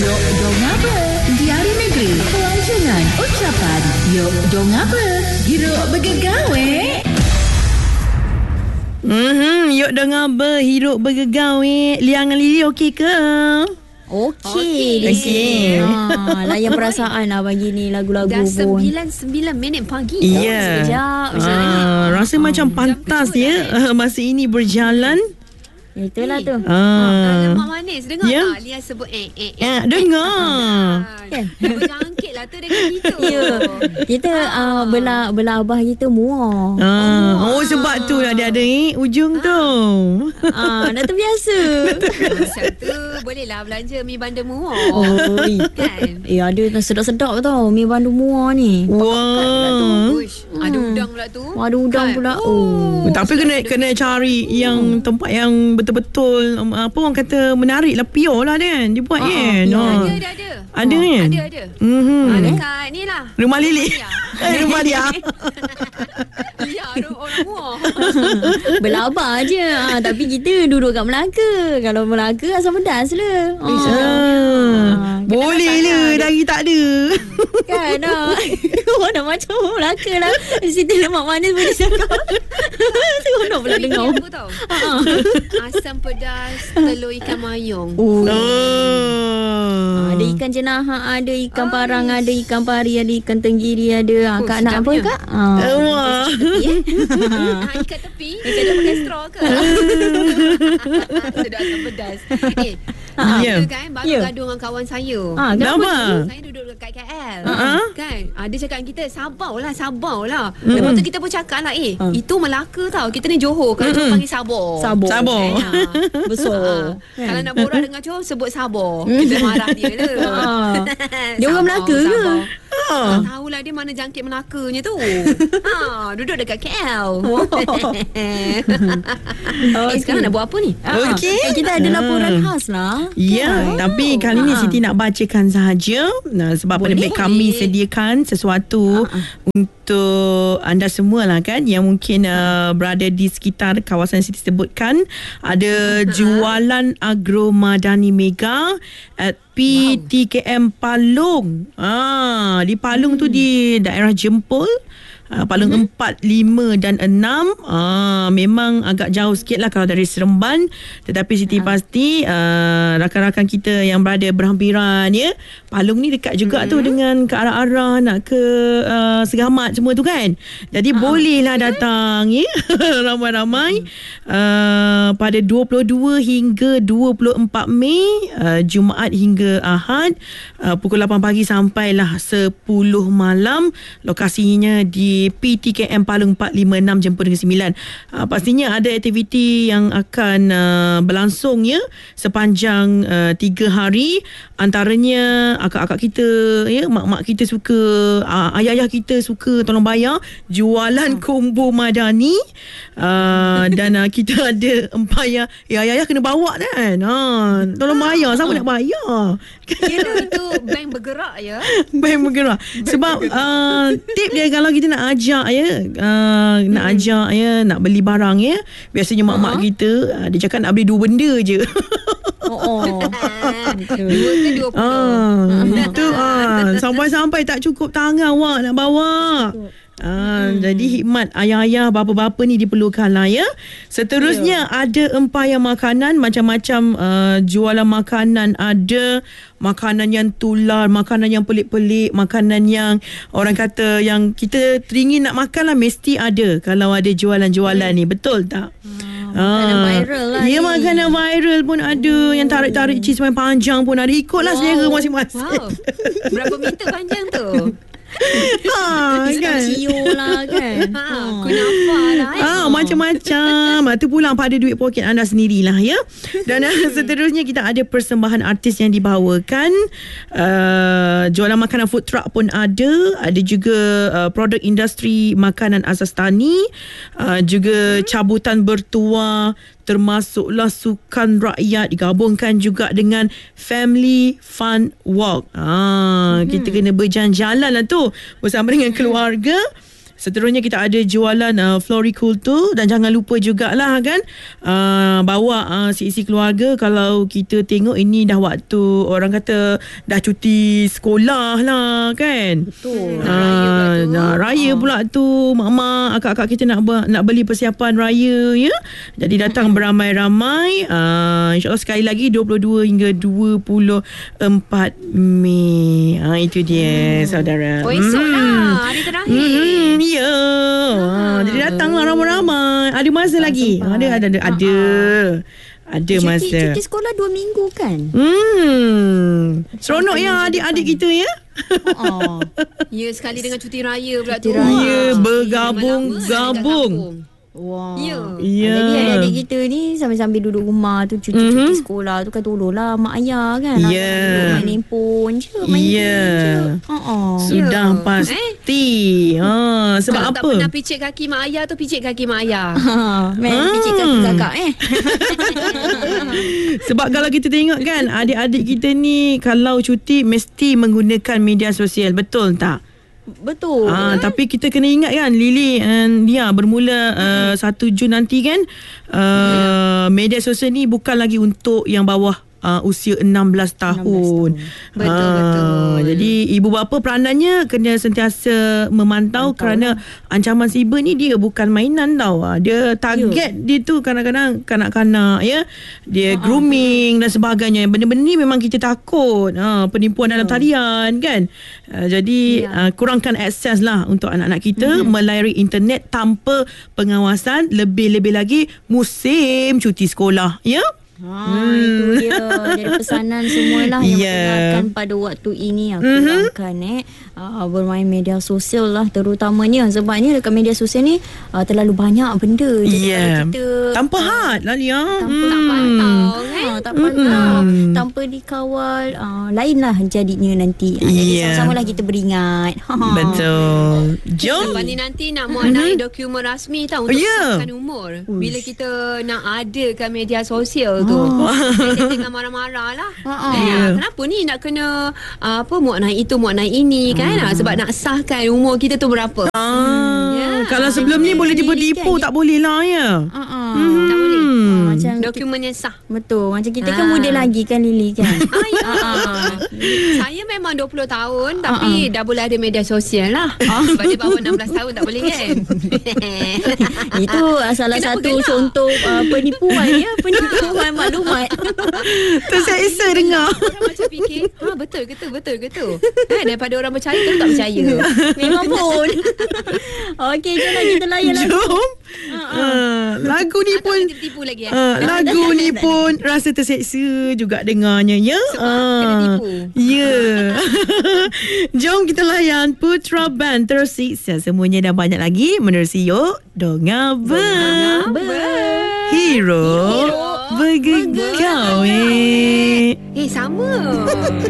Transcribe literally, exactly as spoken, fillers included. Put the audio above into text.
Yok dong apa? Diari negeri, pelancongan, ucapan. Yok dong apa? Hiruk bergegawe. Hmm, yuk dengar ber hidup bergegawe. Liang Lili okey ke? Okey. Okey. Ha, layan perasaan lah bagi ni lagu-lagu Dah pun. sembilan sembilan minit pagi. Ya. Sekejap. Ah, rasa Ah. macam pantas ya uh, masa ini berjalan. Itulah tu. Ah. Lemak manis. Dengar Ya. tak Lia sebut eh eh eh. Ya, dengar. Kan? Berjangkit lah tu dengan kita. Ya. Kita uh, belah belah abah kita muar. Ah. Oh, sebab tu lah dia ada eh, ujung tu. Ah, dah terbiasa. Macam tu bolehlah belanja mi bandar muar. Oh, Kan? eh ada sedap-sedap tau mi bandung muar ni. Wah. Uish, ada udang pula tu. Ada udang Kan? pula. Oh. Tapi kena kena cari yang tempat yang betul-betul um, apa orang kata menarik lah, pure lah kan dia buat Ah, kan. ya, Ah. Ada, ada, ada. Ada kan? Ada, ada. Mhm. Ah, dekat ni lah. Rumah Lili. Lia. Eh, rumah dia. Lia, ada orang muar. Berlabar je. Ha, tapi kita duduk kat Melaka. Kalau Melaka asam pedas lah. Ha. Ah. Boleh lah, lagi tak ada. Kan ah. Orang dah macam Melaka lah. Siti lemak manis boleh cakap. Seronok pula Tapi dengar. apa tau? Asam pedas telur ikan mayung. Oh. Oh. Ada ikan jenaha, ada ikan parang, ada ikan pari, ada ikan tenggiri, ada. Ha, Oh, Kak nak apa sedapnya. Kak? Ha. Wah. Ah, ikat tepi. Ikat dia pakai straw ke? Sedap asam pedas. Eh, Ya. kita kan baru Ya. gaduh dengan kawan saya. Ah, Kenapa? Saya duduk dekat K L. Ah. Kan? Ah, dia cakap dengan kita, sabarlah, sabarlah. Lepas tu kita pun cakap lah, eh, Ah. itu Melaka tau. Kita ni Johor. Kalau Johor panggil sabar. Sabar. Sabar. Ah. Besar. Ah. Kan? Kalau nak borak dengan Johor, sebut sabar. Kita marah dia lah. Ah. Dia orang Sabar, Melaka ke? sabar. Ah. Tak tahulah dia mana jangkit Melakanya tu. ha, duduk dekat K L. eh, sekarang nak buat apa ni? Ah. Okey. Eh, kita ada laporan khas lah. Ya, tapi kali ni Siti nak bacakan sahaja. Nah, sebab Boleh, penerbit kami boleh. sediakan sesuatu untuk anda semua lah kan yang mungkin uh, berada di sekitar kawasan Siti sebutkan. Ada jualan Agro Madani Mega at P T K M Palung. Ah, di Palung tu di daerah Jempol. Uh, Palung mm-hmm. empat, lima dan enam uh, memang agak jauh sikit lah kalau dari Seremban. Tetapi Siti uh. pasti uh, rakan-rakan kita yang berada berhampiran ya. Palung ni dekat juga mm-hmm. tu dengan ke arah-arah nak ke uh, Segamat semua tu kan. Jadi uh. bolehlah datang ya. Ramai-ramai uh, pada dua puluh dua hingga dua puluh empat Mei uh, Jumaat hingga Ahad uh, pukul lapan pagi sampailah sepuluh malam. Lokasinya di P T K M Palung empat, lima, enam Jempol Negeri Sembilan. Uh, pastinya ada aktiviti yang akan uh, berlangsung ya sepanjang uh, tiga hari. Antaranya akak-akak kita ya, mak-mak kita suka, uh, ayah-ayah kita suka tolong bayar jualan combo madani. Uh, dan uh, kita ada empayar ya, ayah-ayah kena bawa kan. Ha, tolong bayar, siapa nak bayar? Kira itu bank bergerak ya. Baik bergerak. Sebab uh, tip dia kalau kita nak ajak ya, uh, nak Hmm. ajak ya, nak beli barang ya, biasanya mak-mak Uh-huh. kita uh, dia cakap nak beli dua benda je. Oh, oh. Dua ke dua puluh. Ah, itu ah, sampai-sampai tak cukup tangan awak nak bawa. Ah, hmm. Jadi hikmat ayah-ayah, bapa-bapa ni diperlukan lah ya. Seterusnya yeah. ada empayar makanan, macam-macam uh, jualan makanan. Ada makanan yang tular, makanan yang pelik-pelik, makanan yang orang kata yang kita teringin nak makan lah, mesti ada kalau ada jualan-jualan hmm. ni. Betul tak? Hmm. Makanan viral lah Ya, ni. makanan viral pun ada. Yang tarik-tarik cheese main panjang pun ada. Ikutlah Wow. selera masing-masing. Wow. Berapa meter panjang tu? ha, kan? Sio lah kan. Ha, kunafa lah. eh. Ah, macam-macam. Ah, tu pulang pada duit poket anda sendirilah ya. Dan uh, seterusnya kita ada persembahan artis yang dibawakan. Uh, jualan makanan food truck pun ada. Ada juga uh, produk industri makanan asas tani. Uh, juga cabutan bertuah, termasuklah sukan rakyat digabungkan juga dengan family fun walk. Ah, hmm. kita kena berjalan-jalan lah tu bersama dengan keluarga. Seterusnya kita ada jualan uh, floriculture, dan jangan lupa jugalah kan uh, bawa uh, si-si keluarga. Kalau kita tengok ini dah waktu orang kata dah cuti sekolah lah kan. Betul. Uh, raya pula tu. Nah, raya pula tu. Mak-mak, akak-akak kita nak ber, nak beli persiapan raya ya. Jadi datang beramai-ramai. Uh, InsyaAllah sekali lagi dua puluh dua hingga dua puluh empat Mei. Ha, itu dia hmm. saudara. Oh, esok hmm. lah. Hari terakhir. Hmm, ya. Ha, jadi datanglah ramai-ramai. Ada masa lagi. Ada ada ada. Ada. Ada cuti, masa. Cuti sekolah dua minggu kan? Hmm. Seronok ya adik-adik kita ya. Oh. Ya, sekali dengan cuti raya pula Cuti tu. raya. Ya, Cuti bergabung-gabung. Wah. Ya. Ya. Jadi adik-adik kita ni sambil-sambil duduk rumah tu cuti-cuti Mhm. sekolah tu kan tolonglah mak ayah kan. Ya. Duduk main handphone je, main Ya. game je. Ha-ha. Sudah Ya. pasti. Ha, sebab Kalau apa? tak pernah picit kaki mak ayah tu, picit kaki mak ayah. Ha, main Ah. picit kaki kakak eh. Sebab kalau kita tengok kan, adik-adik kita ni kalau cuti mesti menggunakan media sosial, betul tak? Betul. Ah, tapi kita kena ingat kan, Lily and Dia bermula uh, satu Jun nanti kan, uh, media sosial ni bukan lagi untuk yang bawah uh, usia enam belas tahun. Betul, Ah, betul. Jadi ibu bapa peranannya kena sentiasa memantau, Mantau kerana ancaman siber ni dia bukan mainan tau. Ah, Dia target dia tu kadang-kadang kanak-kanak ya. Dia grooming dan sebagainya. Benda-benda ni memang kita takut. Ha, penipuan dalam talian kan. Uh, jadi Ya. uh, kurangkan akses lah untuk anak-anak kita melayari internet tanpa pengawasan, lebih-lebih lagi musim cuti sekolah ya. Ha, itu dia. Dari pesanan semualah yang Ya. berkenaan pada waktu ini aku kurangkan eh uh, bermain media sosial lah terutamanya, sebabnya dekat media sosial ni uh, terlalu banyak benda. Jadi Ya. kalau kita Tanpa had lah Lia. tanpa Hmm. pantau kan, tak pantau, tanpa dikawal, uh, lainlah jadinya nanti. Uh, Jadi Ya. sama-sama lah kita beringat. Ha. Betul. Jom. Lepas ni nanti nak muat naik dokumen rasmi tau untuk Ya. tetapkan umur. Bila kita nak adakan media sosial tu. Kita tengah marah-marah lah. Ha. Ya. Kenapa ni nak kena uh, apa muat naik itu, muat naik ini kan? Ah, Sebab nak sahkan umur kita tu berapa. Ah, Ya. kalau sebelum ni boleh tipu-tipu, tak boleh lah ya. Uh-uh. Tak boleh. Uh, macam Dokumen yang sah. betul, macam kita kan Ah. muda lagi kan Lily kan. Ah, ya. Ah. Saya memang dua puluh tahun tapi dah boleh ada media sosial lah. Sebab dia bawah enam belas tahun tak boleh kan. Itu uh, salah Kenapa satu gelak? contoh uh, penipuan ya, penipuan maklumat. Terseksa dengar. Orang macam fikir, ha betul ke tu, betul ke tu. Kan daripada orang percaya terus tak percaya. Memang pun. Okey, jomlah kita layan lagu. Jom. Ah, lagu ni Atau pun kita tipu lagi eh. Ah, lagu ni pun rasa terseksa juga dengarnya ya. Sebab kena tipu. Ya. Jom kita layan Putra Band Tersiksa. Semuanya dan banyak lagi menerusi Yuk Donga Ber. Hero, Hero bergegau. Eh sama.